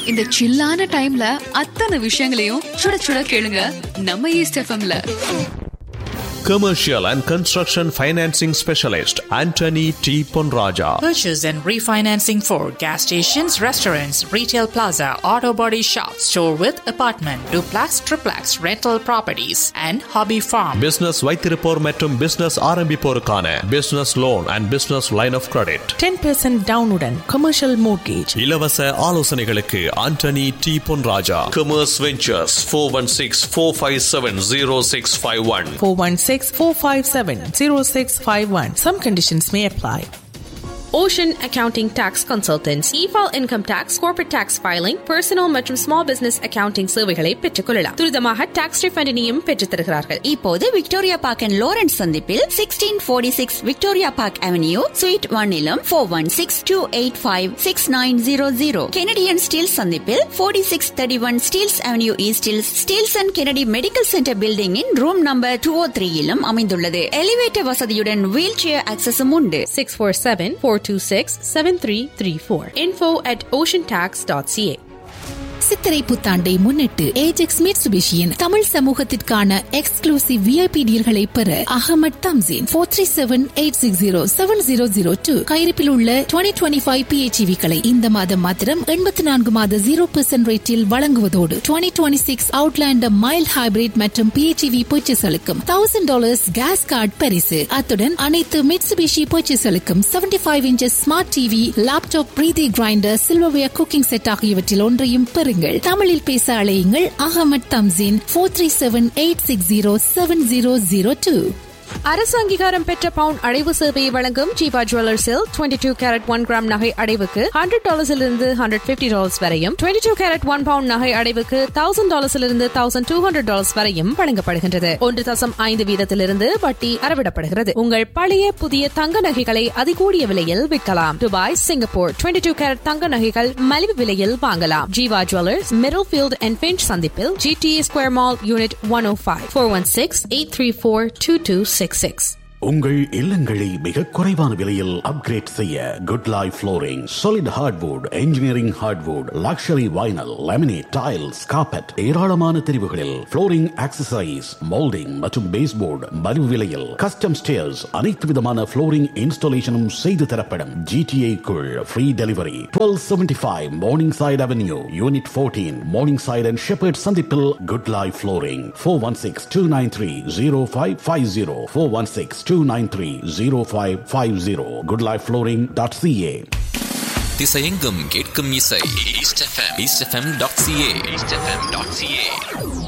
இந்த சில்லான டைம்ல அத்தனை விஷயங்களையும் சுட சுட கேளுங்க நம்ம ஈஸ்ட் எஃப்எம்ல. Commercial and Construction Financing Specialist Anthony T. Ponraja. Purchase and refinancing for gas stations, restaurants, retail plaza, auto body shop, store with apartment, duplex, triplex, rental properties and hobby farm. Business வைத்திருப்போர் மற்றும் business ஆரம்பிப்போருக்கான business loan and business line of credit. 10% down உடன் commercial mortgage. இலவச ஆலோசனைகளுக்கு Anthony T. Ponraja. Commerce Ventures 416-457-0651. 416-457-0651. Some conditions may apply. Ocean Accounting Tax Consultants, e-file income tax, corporate tax filing, personal மற்றும் small business accounting சேவைகளை பெற்றுக்கொள்ளலாம். துரிதமாக tax refund-ஐயும் பெற்றுத் தருகிறார்கள். இப்போது விக்டோரியா பார்க் அண்ட் லாரன்ஸ் சந்திப்பில் 1646 Victoria park avenue sweet 1 416-285-6900. Canadian steel சந்திப்பில் 4631 Steeles avenue ஈஸ்டில் Steeles and Kennedy medical centre பில்டிங்கின் room number 203 அமைந்துள்ளது. எலிவேட்டர் வசதியுடன் வீல் சேர் ஆக்சஸும் உண்டு. 647-426-7334. info@oceantax.ca. சித்திரை புத்தாண்டை முன்னிட்டு ஏஜெக்ஸ் மிட்சுபிஷியின் தமிழ் சமூகத்திற்கான எக்ஸ்க்ளூசிவ் விஐபி டீல்களை பெற அகமட் தம்சீன் 437-860-7002 கையிருப்பில் உள்ள 2025 PHEV-களை இந்த மாதம் மாத்திரம் 84 மாத 0% ரேட்டில் வழங்குவதோடு 2026 அவுட்லாண்டர் மைல்ட் ஹைபிரிட் மற்றும் PHEV பர்ச்சேஸ்களுக்கும் $1,000 கேஸ் கார்டு பரிசு. அத்துடன் அனைத்து Mitsubishi பர்ச்சேஸ்களுக்கும் 75 inches smart TV, laptop, பிரீதி கிரைண்டர், சில்வர்வேர் குக்கிங் செட் ஆகியவற்றில் ஒன்றையும் பெறுங்கள். தமிழில் பேச அழையுங்கள் அகமட் தம்சீன் 437-860-7002. அரசு அங்கீகாரம் பெற்ற பவுண்ட் அடைவு சேவையை வழங்கும் ஜீவா ஜுவல்லர்ஸில் 22 கேரட் 1 கிராம் நகை அடைவுக்கு $100 $150 வரையும், 22 கேரட் 1 பவுண்ட் நகை அடைவுக்கு $1,000 $1,200 வரையும் வழங்கப்படுகின்றது. 1.5 வீதத்திலிருந்து வட்டி அறவிடப்படுகிறது. உங்கள் பழைய புதிய தங்க நகைகளை அதிகூடிய விலையில் விற்கலாம். துபாய், சிங்கப்பூர் 22 கேரட் தங்க நகைகள் மலிவு விலையில் வாங்கலாம். Jeeva jewellers, middle field and pinch சந்திப்பில் GTA ஸ்கொயர் மால் யூனிட் 105 416-834-2266. உங்கள் இல்லங்களை மிக குறைவான விலையில் அப்கிரேட் செய்ய good life flooring, solid hardwood, engineering hardwood, luxury vinyl, laminate, tiles, carpet, ஏராளமான தெரிவுகளில் ஃப்ளோரிங் ஆக்சசரிஸ், மோல்டிங் மற்றும் பேஸ்போர்டு மலிவு விலையில், கஸ்டம் ஸ்டேர்ஸ், அனைத்து விதமான ஃப்ளோரிங் இன்ஸ்டாலேஷனும் செய்து தரப்படும். GTA குள் free delivery. 1275 morning side avenue unit 14 morning side and shepherd சந்திப்பில் குட் லைஃப் ஃப்ளோரிங். 416-293-0550 416-293-0550 goodlifeflooring.ca. திசையெங்கும் கேட்கும் இசை ஈஸ்ட் எஃப்எம், eastfm.ca.